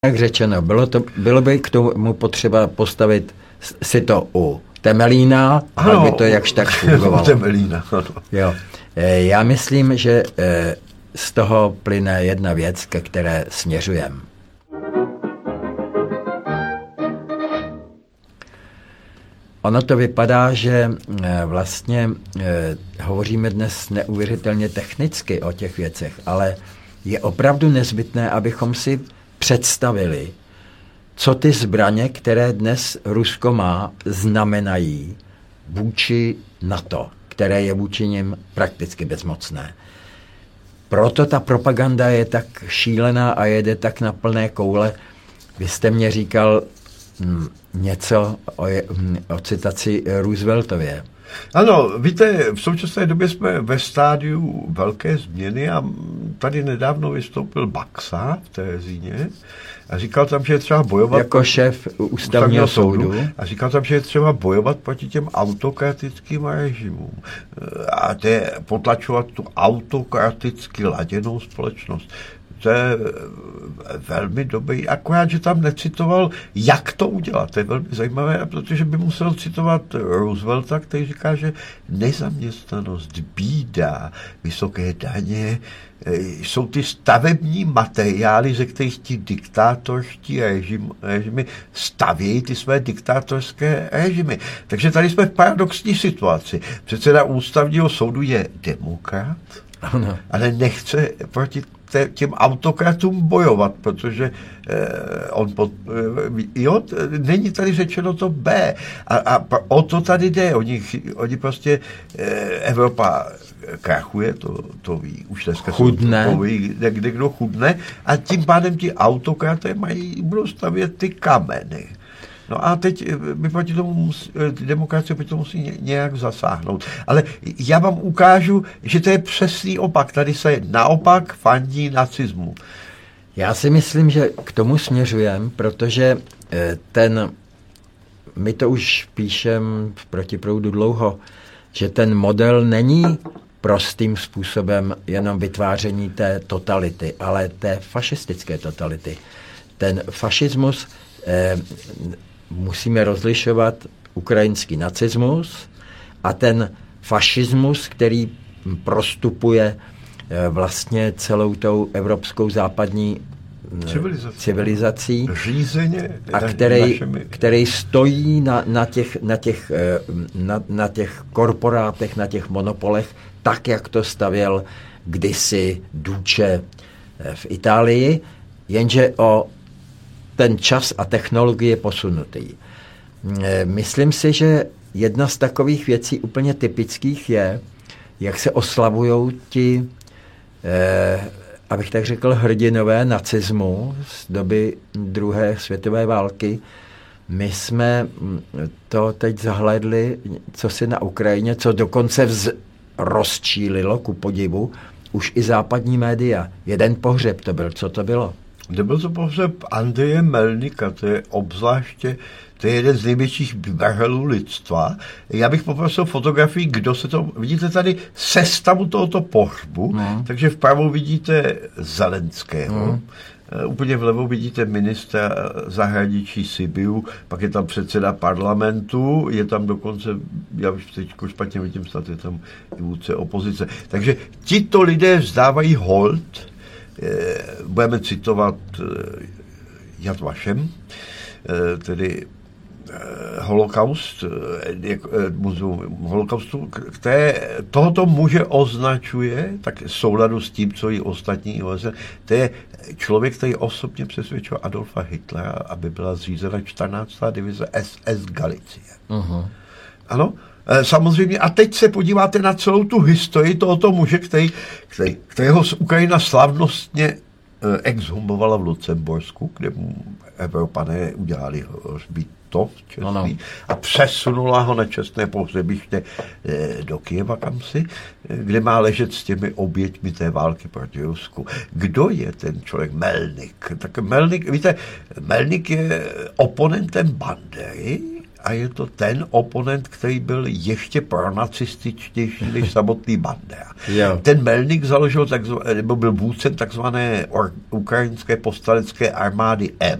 Jak řečeno, bylo by k tomu potřeba postavit si to u Temelína, a by to jakž tak fungovalo. Temelína, ano. Jo. Já myslím, že z toho plyne jedna věc, ke které směřujeme. Ono to vypadá, že vlastně hovoříme dnes neuvěřitelně technicky o těch věcech, ale je opravdu nezbytné, abychom si představili, co ty zbraně, které dnes Rusko má, znamenají vůči NATO, které je vůči nim prakticky bezmocné. Proto ta propaganda je tak šílená a jede tak na plné koule. Vy jste mě říkal něco o citaci Rooseveltově. Ano, víte, v současné době jsme ve stádiu velké změny a tady nedávno vystoupil Baxa v Terezíně a říkal tam, že je třeba bojovat... Jako šéf ústavního soudu. A říkal tam, že je třeba bojovat proti těm autokratickým režimům a potlačovat tu autokraticky laděnou společnost. To je velmi dobrý, akorát, že tam necitoval, jak to udělat. To je velmi zajímavé, protože by musel citovat Roosevelta, který říká, že nezaměstnanost, bída, vysoké daně jsou ty stavební materiály, ze kterých ti diktátorští režimy stavějí ty své diktátorské režimy. Takže tady jsme v paradoxní situaci. Předseda ústavního soudu je demokrat, ale nechce proti těm autokratům bojovat, protože není tady řečeno to B. A o to tady jde. Oni prostě Evropa krachuje, to ví už dneska. Chudne. To ví, kdo chudne a tím pádem ti autokraté budou stavět ty kameny. No a teď my proti tomu demokracie proti tomu musí nějak zasáhnout. Ale já vám ukážu, že to je přesný opak. Tady se naopak fandí nacismu. Já si myslím, že k tomu směřujeme, protože my to už píšem v Protiproudu dlouho, že ten model není prostým způsobem jenom vytváření té totality, ale té fašistické totality. Ten fašismus musíme rozlišovat ukrajinský nacismus a ten fašismus, který prostupuje vlastně celou tou evropskou západní civilizací a který stojí na těch korporátech, na těch monopolech, tak, jak to stavěl kdysi Duce v Itálii, jenže o ten čas a technologie posunutý. Myslím si, že jedna z takových věcí úplně typických je, jak se oslavujou ti, abych tak řekl, hrdinové nacismu z doby druhé světové války. My jsme to teď zahlédli, co si na Ukrajině, co dokonce rozčílilo, ku podivu, už i západní média. Jeden pohřeb to byl. Co to bylo? Nebyl to pohřeb Andreje Melnika, to je jeden z největších vrhelů lidstva. Já bych poprosil fotografii, kdo se to... Vidíte tady sestavu tohoto pohřbu, takže vpravo vidíte Zelenského, úplně vlevo vidíte ministra zahraničí Sibiu, pak je tam předseda parlamentu, je tam dokonce, já už teď špatně vidím, snad je tam i vůdce opozice. Takže tito lidé vzdávají hold. Budeme citovat Yad Vashem, tedy holokaust, holokaustu, které tohoto muže označuje, tak v souladu s tím, co i ostatní OSN, to je člověk, který osobně přesvědčil Adolfa Hitlera, aby byla zřízena 14. divize SS Galicie. Ano? Samozřejmě, a teď se podíváte na celou tu historii tohoto muže, kterého z Ukrajina slavnostně exhumovala v Lucembursku, kde mu Evropané udělali hřbitov čestný a přesunula ho na čestné pohřebiště do Kyjeva kamsi, kde má ležet s těmi oběťmi té války proti Rusku. Kdo je ten člověk? Melnik. Tak Melnik, víte, Melnik je oponentem Bandery a je to ten oponent, který byl ještě pronacističtější než samotný Bandera. Ten Melnik založil nebo byl vůdcem takzvané ukrajinské povstalecké armády M,